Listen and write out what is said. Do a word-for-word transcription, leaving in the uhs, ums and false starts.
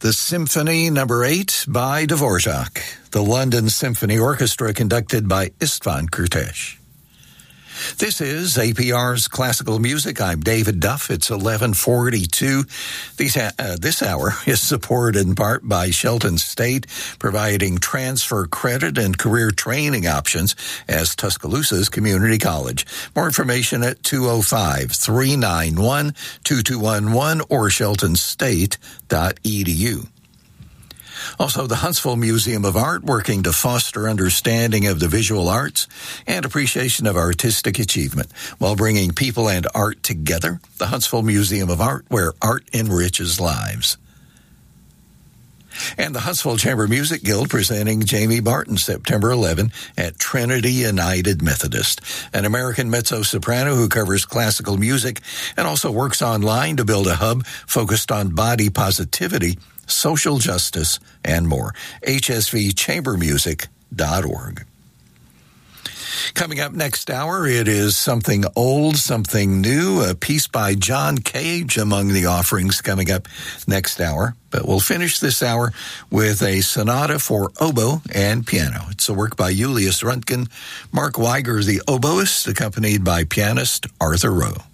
the Symphony Number eight by Dvorak, the London Symphony Orchestra conducted by Istvan Kurtesh. This is A P R's Classical Music. I'm David Duff. It's eleven forty-two. These, uh, this hour is supported in part by Shelton State, providing transfer credit and career training options as Tuscaloosa's community college. More information at two oh five, three nine one, two two one one or shelton state dot e d u. Also, the Huntsville Museum of Art, working to foster understanding of the visual arts and appreciation of artistic achievement while bringing people and art together. The Huntsville Museum of Art, where art enriches lives. And the Huntsville Chamber Music Guild presenting Jamie Barton September eleventh at Trinity United Methodist, an American mezzo-soprano who covers classical music and also works online to build a hub focused on body positivity, social justice, and more. h s v chamber music dot org. Coming up next hour, it is something old, something new, a piece by John Cage among the offerings coming up next hour. But we'll finish this hour with a sonata for oboe and piano. It's a work by Julius Röntgen, Mark Weiger, the oboist, accompanied by pianist Arthur Rowe.